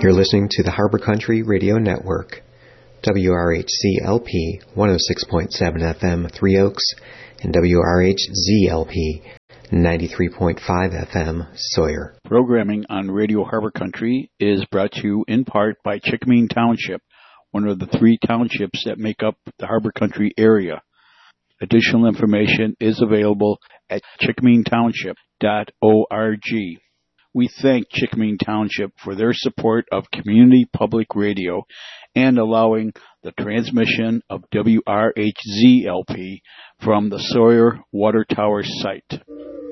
You're listening to the Harbor Country Radio Network, WRHC-LP 106.7 FM, Three Oaks, and WRHZ-LP 93.5 FM, Sawyer. Programming on Radio Harbor Country is brought to you in part by Chickamine Township, one of the 3 townships that make up the Harbor Country area. Additional information is available at chickaminetownship.org. We thank Chickamine Township for their support of community public radio and allowing the transmission of WRHZ-LP from the Sawyer Water Tower site.